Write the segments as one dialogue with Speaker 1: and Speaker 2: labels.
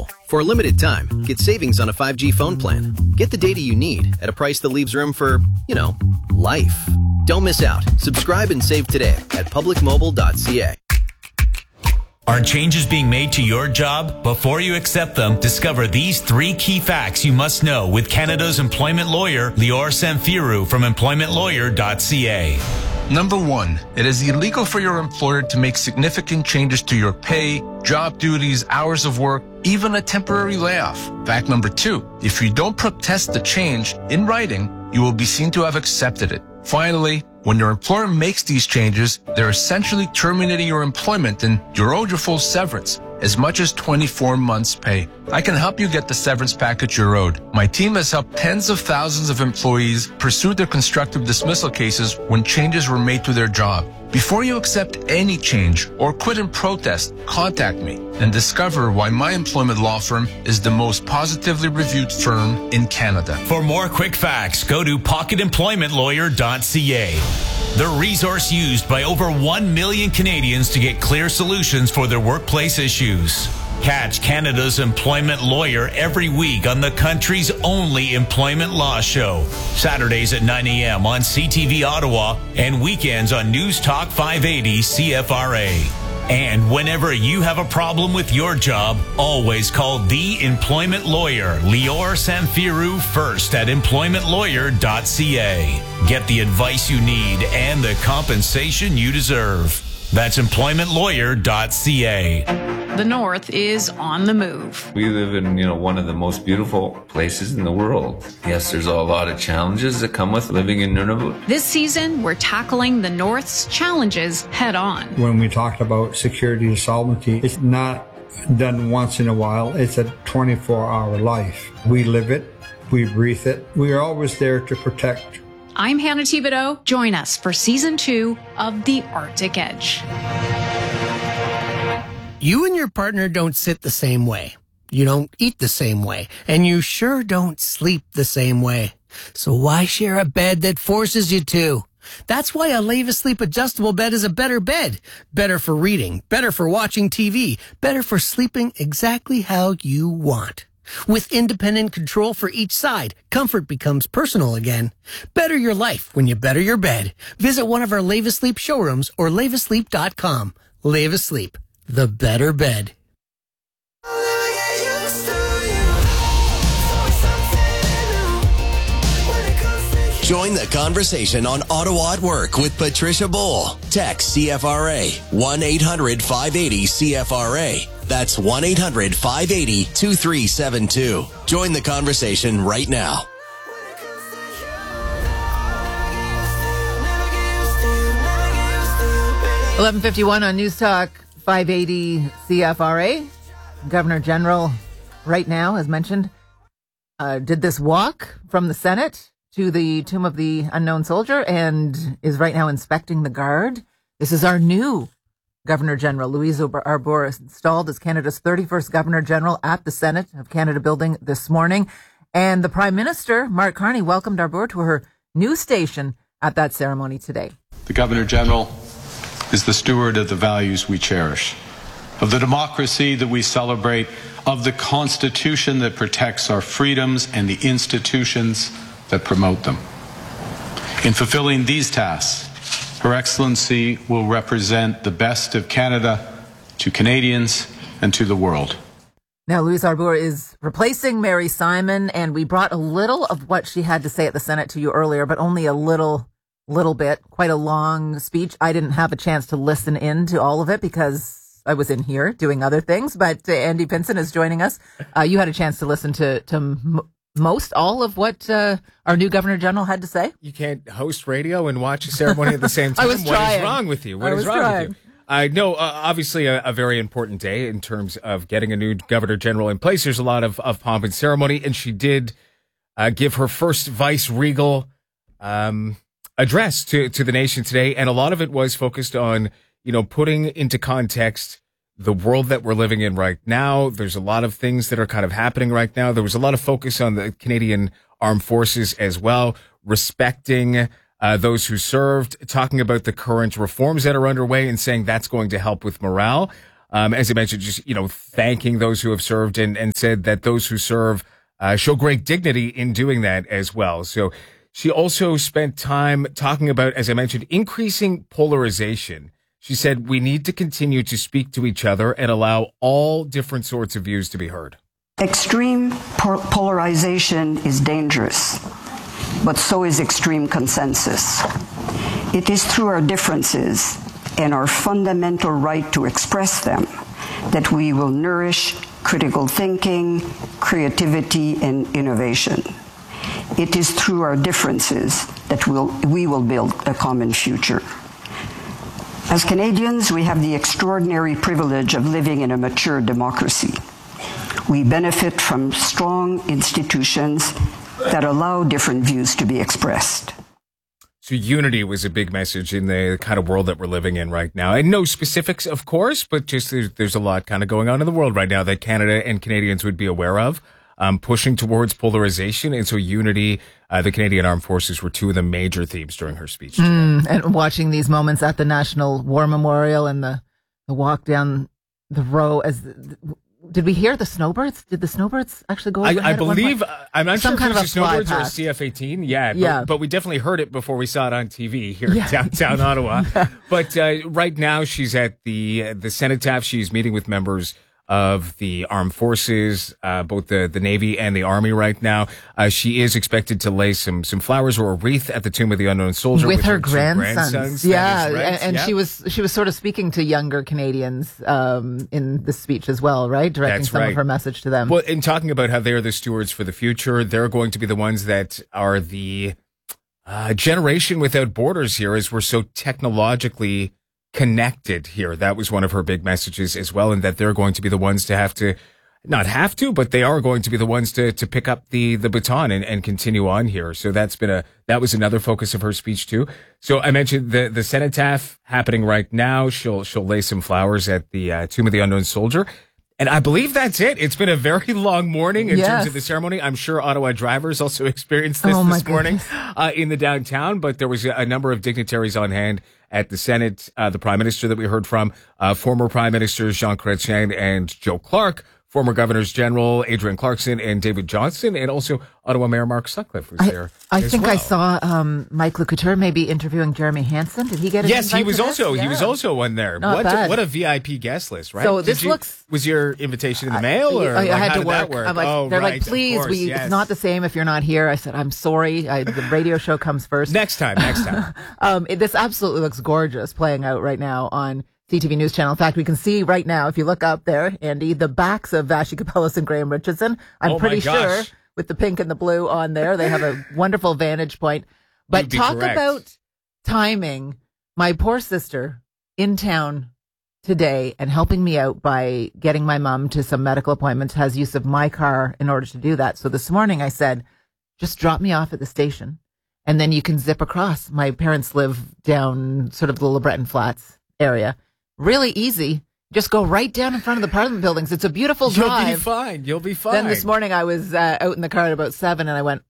Speaker 1: Mobile. For a limited time, get savings on a 5G phone plan. Get the data you need at a price that leaves room for, life. Don't miss out. Subscribe and save today at publicmobile.ca.
Speaker 2: Are changes being made to your job? Before you accept them, discover these 3 key facts you must know with Canada's employment lawyer, Lior Samfiru from employmentlawyer.ca.
Speaker 3: Number 1, it is illegal for your employer to make significant changes to your pay, job duties, hours of work, even a temporary layoff. Fact number 2, if you don't protest the change in writing, you will be seen to have accepted it. Finally, when your employer makes these changes, they're essentially terminating your employment and you're owed your full severance, as much as 24 months' pay. I can help you get the severance package you're owed. My team has helped tens of thousands of employees pursue their constructive dismissal cases when changes were made to their job. Before you accept any change or quit in protest, contact me and discover why my employment law firm is the most positively reviewed firm in Canada.
Speaker 2: For more quick facts, go to pocketemploymentlawyer.ca. The resource used by over 1 million Canadians to get clear solutions for their workplace issues. Catch Canada's Employment Lawyer every week on the country's only employment law show. Saturdays at 9 a.m. on CTV Ottawa and weekends on News Talk 580 CFRA. And whenever you have a problem with your job, always call the employment lawyer, Lior Samfiru, first at employmentlawyer.ca. Get the advice you need and the compensation you deserve. That's employmentlawyer.ca.
Speaker 4: The North is on the move.
Speaker 5: We live in, one of the most beautiful places in the world. Yes, there's a lot of challenges that come with living in Nunavut.
Speaker 4: This season, we're tackling the North's challenges head on.
Speaker 6: When we talk about security and sovereignty, it's not done once in a while. It's a 24-hour life. We live it. We breathe it. We are always there to protect.
Speaker 4: I'm Hannah Thibodeau. Join us for Season 2 of The Arctic Edge.
Speaker 7: You and your partner don't sit the same way. You don't eat the same way. And you sure don't sleep the same way. So why share a bed that forces you to? That's why a Leva Sleep adjustable bed is a better bed. Better for reading, better for watching TV, better for sleeping exactly how you want. With independent control for each side, comfort becomes personal again. Better your life when you better your bed. Visit one of our Leva Sleep showrooms or levasleep.com. Leva Sleep, the better bed.
Speaker 8: Join the conversation on Ottawa at Work with Patricia Bowl. Text CFRA 1-800-580-CFRA. That's 1-800-580-2372. Join the conversation right now.
Speaker 9: $11:51 on News Talk 580 CFRA. Governor General, right now, as mentioned, did this walk from the Senate to the Tomb of the Unknown Soldier and is right now inspecting the guard. This is our new Governor General. Louise Arbour installed as Canada's 31st Governor General at the Senate of Canada building this morning. And the Prime Minister, Mark Carney, welcomed Arbour to her new station at that ceremony today.
Speaker 10: The Governor General is the steward of the values we cherish, of the democracy that we celebrate, of the Constitution that protects our freedoms and the institutions that promote them. In fulfilling these tasks, Her Excellency will represent the best of Canada to Canadians and to the world.
Speaker 9: Now, Louise Arbour is replacing Mary Simon, and we brought a little of what she had to say at the Senate to you earlier, but only a little bit, quite a long speech. I didn't have a chance to listen in to all of it because I was in here doing other things, but Andy Pinson is joining us. You had a chance to listen to most all of what our new Governor General had to say.
Speaker 11: You can't host radio and watch a ceremony at the same time.
Speaker 9: I was trying.
Speaker 11: What is wrong with you? What is wrong with you? I know, obviously, a very important day in terms of getting a new Governor General in place. There's a lot of pomp and ceremony, and she did give her first vice-regal address to the nation today, and a lot of it was focused on, putting into context the world that we're living in right now. There's a lot of things that are kind of happening right now. There was a lot of focus on the Canadian Armed Forces as well, respecting those who served, talking about the current reforms that are underway and saying that's going to help with morale. As I mentioned, just, thanking those who have served and said that those who serve show great dignity in doing that as well. So she also spent time talking about, as I mentioned, increasing polarization. She said, we need to continue to speak to each other and allow all different sorts of views to be heard.
Speaker 12: Extreme polarization is dangerous, but so is extreme consensus. It is through our differences and our fundamental right to express them that we will nourish critical thinking, creativity, and innovation. It is through our differences that we will build a common future. As Canadians, we have the extraordinary privilege of living in a mature democracy. We benefit from strong institutions that allow different views to be expressed.
Speaker 11: So unity was a big message in the kind of world that we're living in right now. And no specifics, of course, but just there's a lot kind of going on in the world right now that Canada and Canadians would be aware of, pushing towards polarization. And so unity, the Canadian Armed Forces were two of the major themes during her speech today.
Speaker 9: And watching these moments at the National War Memorial and the walk down the row did we hear the snowbirds? Did the snowbirds actually go overhead?
Speaker 11: I believe, I'm not sure if it was the snowbirds or
Speaker 9: past.
Speaker 11: CF-18. Yeah. But we definitely heard it before we saw it on TV here in downtown Ottawa. But right now she's at the Cenotaph. She's meeting with members of the armed forces, both the Navy and the Army right now. She is expected to lay some flowers or a wreath at the Tomb of the Unknown Soldier
Speaker 9: with her grandsons.
Speaker 11: Yeah,
Speaker 9: right. and she was sort of speaking to younger Canadians in the speech as well, right? Directing some of her message to them.
Speaker 11: Well, in talking about how they're the stewards for the future, they're going to be the ones that are the generation without borders here, as we're so technologically connected here. That was one of her big messages as well, and that they're going to be the ones to but they are going to be the ones to pick up the baton and continue on here. So that was another focus of her speech too. So I mentioned the Cenotaph happening right now. She'll lay some flowers at the Tomb of the Unknown Soldier. And I believe that's it. It's been a very long morning in terms of the ceremony. I'm sure Ottawa drivers also experienced this morning in the downtown, but there was a number of dignitaries on hand at the Senate. The Prime Minister that we heard from, former Prime Ministers Jean Chrétien and Joe Clark, former Governors General Adrienne Clarkson and David Johnston, and also Ottawa Mayor Mark Sutcliffe was there.
Speaker 9: I think I saw Mike LeCouture maybe interviewing Jeremy Hansen. Did he get an invite?
Speaker 11: Yes, he was also one there. What a VIP guest list, right?
Speaker 9: So was
Speaker 11: your invitation in the mail, or
Speaker 9: I had
Speaker 11: how
Speaker 9: to
Speaker 11: did
Speaker 9: work.
Speaker 11: that work?
Speaker 9: I'm like, they're like, please, it's not the same if you're not here. I said, I'm sorry. The radio show comes first.
Speaker 11: Next time.
Speaker 9: This absolutely looks gorgeous playing out right now on CTV News Channel. In fact, we can see right now, if you look up there, Andy, the backs of Vashti Capellas and Graham Richardson. I'm pretty sure with the pink and the blue on there, they have a wonderful vantage point. But talk about timing. My poor sister in town today and helping me out by getting my mom to some medical appointments, has use of my car in order to do that. So this morning I said, just drop me off at the station and then you can zip across. My parents live down sort of the LeBreton Flats area. Really easy. Just go right down in front of the Parliament buildings. It's a beautiful drive.
Speaker 11: You'll be fine.
Speaker 9: Then this morning I was out in the car at about 7 and I went,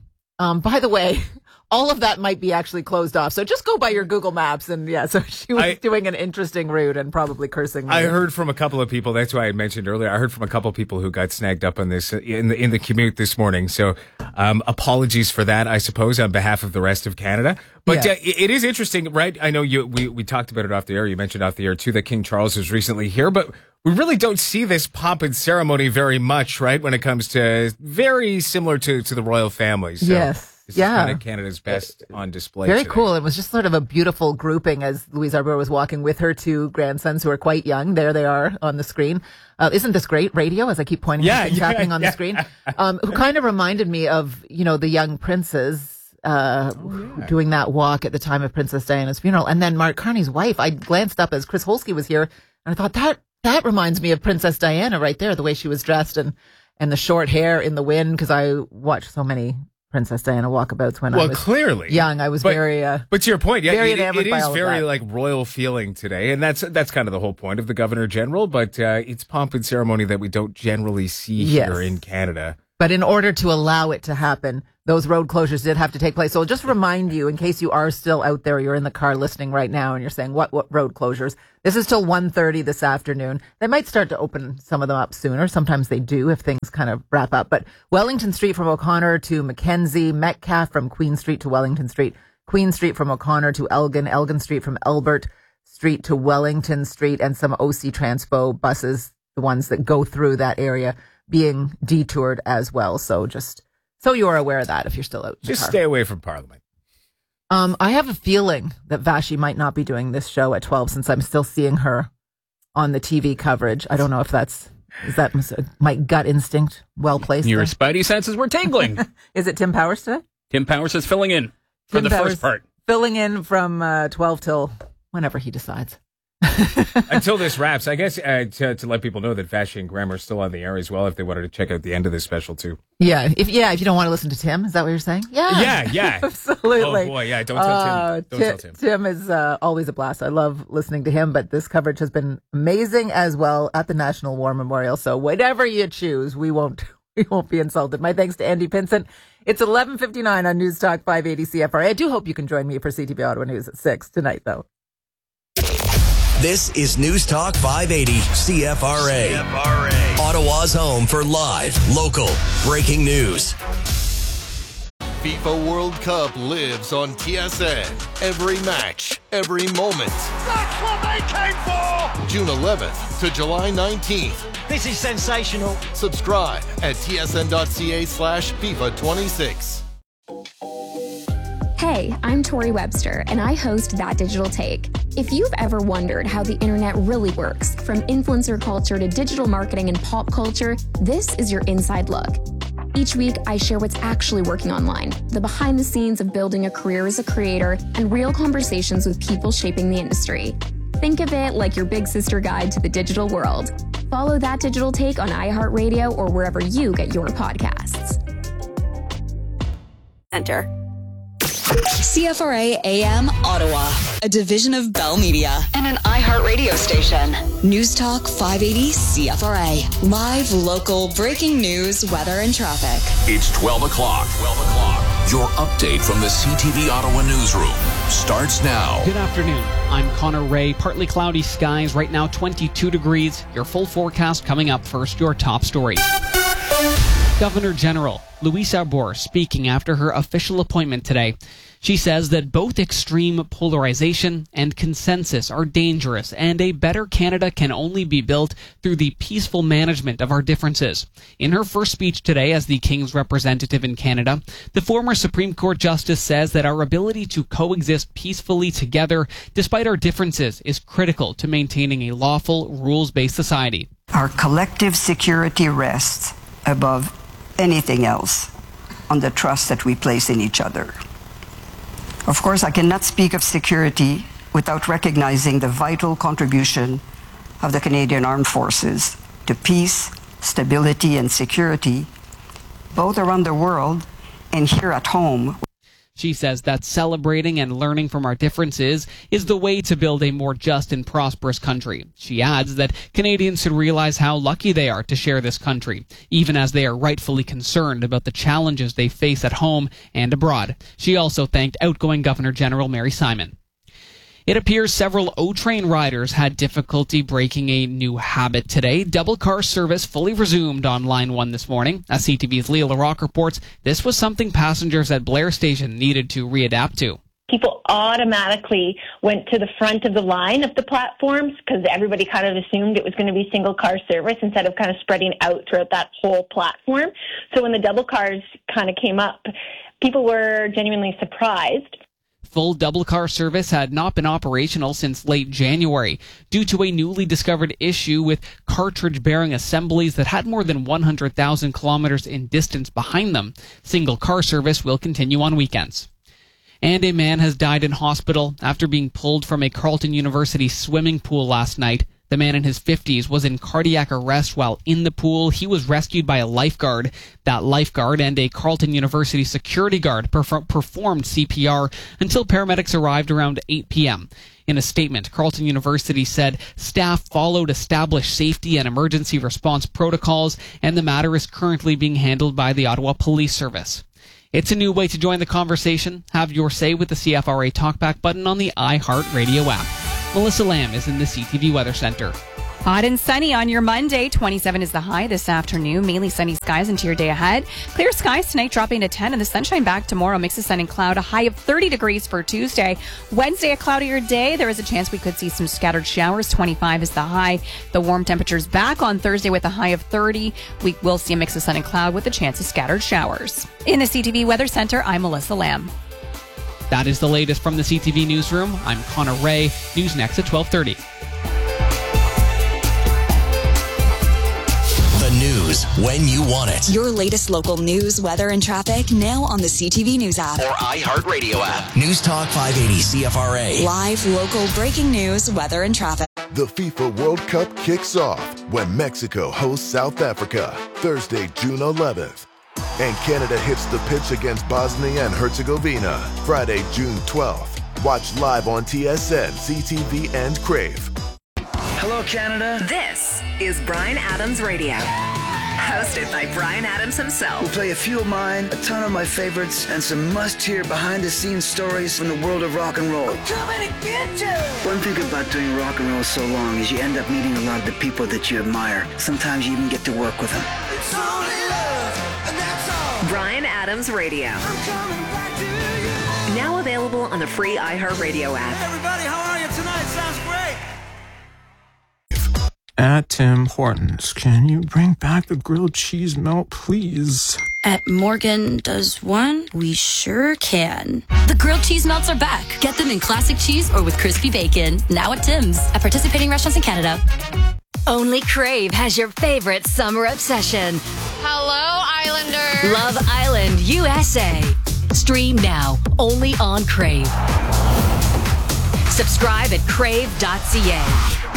Speaker 9: by the way, all of that might be actually closed off. So just go by your Google Maps. And so she was doing an interesting route and probably cursing me.
Speaker 11: I heard from a couple of people. That's why I mentioned earlier. I heard from a couple of people who got snagged up on this in the commute this morning. So apologies for that, I suppose, on behalf of the rest of Canada. But it is interesting, right? I know we talked about it off the air. You mentioned off the air too that King Charles was recently here, but we really don't see this pomp and ceremony very much, right? When it comes to very similar to the royal family. So
Speaker 9: yes.
Speaker 11: This is kind of Canada's best on display.
Speaker 9: Very
Speaker 11: today.
Speaker 9: cool. It was just sort of a beautiful grouping as Louise Arbour was walking with her two grandsons who are quite young. There they are on the screen. Isn't this great radio as I keep pointing at things happening on the screen? Who kind of reminded me of, the young princes doing that walk at the time of Princess Diana's funeral. And then Mark Carney's wife, I glanced up as Chris Holsky was here and I thought that reminds me of Princess Diana right there, the way she was dressed and the short hair in the wind, because I watched so many Princess Diana walkabouts when I was
Speaker 11: clearly
Speaker 9: young. I was very
Speaker 11: but to your point,
Speaker 9: very
Speaker 11: it is very like royal feeling today, and that's kind of the whole point of the Governor General. But it's pomp and ceremony that we don't generally see here in Canada
Speaker 9: But in order to allow it to happen, those road closures did have to take place. So I'll just remind you, in case you are still out there, you're in the car listening right now and you're saying, what road closures? This is till 1:30 this afternoon. They might start to open some of them up sooner. Sometimes they do if things kind of wrap up. But Wellington Street from O'Connor to Mackenzie, Metcalfe from Queen Street to Wellington Street, Queen Street from O'Connor to Elgin, Elgin Street from Elbert Street to Wellington Street, and some OC Transpo buses, the ones that go through that area, being detoured as well. So just so you are aware of that if you're still out in the
Speaker 11: Just
Speaker 9: car.
Speaker 11: stay away from Parliament.
Speaker 9: I have a feeling that Vashi might not be doing this show at 12 since I'm still seeing her on the TV coverage. I don't know if is that my gut instinct well placed.
Speaker 13: Your spidey senses were tingling.
Speaker 9: Is it Tim Powers today?
Speaker 13: Tim Powers is filling in for the first part.
Speaker 9: Filling in from 12 till whenever he decides.
Speaker 11: Until this wraps, I guess to let people know that Vashi and Graham are still on the air as well if they wanted to check out the end of this special too.
Speaker 9: Yeah, if you don't want to listen to Tim, is that what you're saying?
Speaker 11: Yeah,
Speaker 9: absolutely.
Speaker 11: Oh boy, yeah, don't tell Tim. Don't tell Tim.
Speaker 9: Tim is always a blast. I love listening to him, but this coverage has been amazing as well at the National War Memorial. So whatever you choose, we won't be insulted. My thanks to Andy Pinsent. It's 11:59 on News Talk 580 CFRA. I do hope you can join me for CTV Ottawa News at 6 tonight, though.
Speaker 8: This is News Talk 580 CFRA. Ottawa's home for live, local, breaking news.
Speaker 14: FIFA World Cup lives on TSN. Every match, every moment.
Speaker 15: That's what they came for!
Speaker 14: June 11th to July 19th.
Speaker 15: This is sensational.
Speaker 14: Subscribe at tsn.ca/FIFA26.
Speaker 16: Hey, I'm Tori Webster, and I host That Digital Take. If you've ever wondered how the internet really works, from influencer culture to digital marketing and pop culture, this is your inside look. Each week, I share what's actually working online, the behind the scenes of building a career as a creator, and real conversations with people shaping the industry. Think of it like your big sister guide to the digital world. Follow That Digital Take on iHeartRadio or wherever you get your podcasts.
Speaker 17: Enter. CFRA AM Ottawa, a division of Bell Media and an iHeartRadio station. News Talk 580 CFRA. Live, local, breaking news, weather, and traffic.
Speaker 18: It's 12 o'clock. Your update from the CTV Ottawa newsroom starts now.
Speaker 19: Good afternoon. I'm Connor Ray. Partly cloudy skies. Right now, 22 degrees. Your full forecast coming up first. Your top story. Governor General Louise Arbour speaking after her official appointment today. She says that both extreme polarization and consensus are dangerous, and a better Canada can only be built through the peaceful management of our differences. In her first speech today as the King's representative in Canada, the former Supreme Court Justice says that our ability to coexist peacefully together, despite our differences, is critical to maintaining a lawful, rules-based society.
Speaker 12: Our collective security rests above anything else on the trust that we place in each other. Of course, I cannot speak of security without recognizing the vital contribution of the Canadian Armed Forces to peace, stability, and security, both around the world and here at home.
Speaker 19: She says that celebrating and learning from our differences is the way to build a more just and prosperous country. She adds that Canadians should realize how lucky they are to share this country, even as they are rightfully concerned about the challenges they face at home and abroad. She also thanked outgoing Governor General Mary Simon. It appears several O-Train riders had difficulty breaking a new habit today. Double car service fully resumed on Line 1 this morning. As CTV's Leah LaRocque reports, this was something passengers at Blair Station needed to readapt to.
Speaker 20: People automatically went to the front of the line of the platforms because everybody kind of assumed it was going to be single car service instead of kind of spreading out throughout that whole platform. So when the double cars kind of came up, people were genuinely surprised.
Speaker 19: Full double car service had not been operational since late January due to a newly discovered issue with cartridge-bearing assemblies that had more than 100,000 kilometers in distance behind them. Single car service will continue on weekends. And a man has died in hospital after being pulled from a Carleton University swimming pool last night. The man in his 50s was in cardiac arrest while in the pool. He was rescued by a lifeguard. That lifeguard and a Carleton University security guard performed CPR until paramedics arrived around 8 p.m. In a statement, Carleton University said staff followed established safety and emergency response protocols, and the matter is currently being handled by the Ottawa Police Service. It's a new way to join the conversation. Have your say with the CFRA Talkback button on the iHeartRadio app. Melissa Lamb is in the CTV Weather Center.
Speaker 21: Hot and sunny on your Monday. 27 is the high this afternoon. Mainly sunny skies into your day ahead. Clear skies tonight, dropping to 10, and the sunshine back tomorrow. Mix of sun and cloud. A high of 30 degrees for Tuesday. Wednesday, a cloudier day. There is a chance we could see some scattered showers. 25 is the high. The warm temperatures back on Thursday with a high of 30. We will see a mix of sun and cloud with a chance of scattered showers. In the CTV Weather Center, I'm Melissa Lamb.
Speaker 19: That is the latest from the CTV Newsroom. I'm Connor Ray. News next at 12:30.
Speaker 8: The news when you want it.
Speaker 17: Your latest local news, weather, and traffic now on the CTV News app.
Speaker 8: Or iHeartRadio app. News Talk 580 CFRA.
Speaker 17: Live local breaking news, weather, and traffic.
Speaker 14: The FIFA World Cup kicks off when Mexico hosts South Africa Thursday, June 11th. And Canada hits the pitch against Bosnia and Herzegovina Friday, June 12th. Watch live on TSN, CTV, and Crave.
Speaker 22: Hello, Canada.
Speaker 23: This is Bryan Adams Radio. Hosted by Bryan Adams himself.
Speaker 22: We'll play a few of mine, a ton of my favorites, and some must-hear behind-the-scenes stories from the world of rock and roll.
Speaker 23: We're coming to get you!
Speaker 22: One thing about doing rock and roll so long is you end up meeting a lot of the people that you admire. Sometimes you even get to work with them.
Speaker 23: It's only love, and that's all. Bryan Adams Radio. I'm coming back to you. Now available on the free iHeartRadio app.
Speaker 22: Hey everybody, how are you tonight? Sounds great.
Speaker 24: At Tim Hortons, can you bring back the grilled cheese melt, please?
Speaker 25: At Morgan Does One, we sure can. The grilled cheese melts are back. Get them in classic cheese or with crispy bacon. Now at Tim's. At participating restaurants in Canada.
Speaker 26: Only Crave has your favorite summer obsession.
Speaker 27: Hello, Islanders.
Speaker 26: Love Island, USA. Stream now, only on Crave. Subscribe at crave.ca.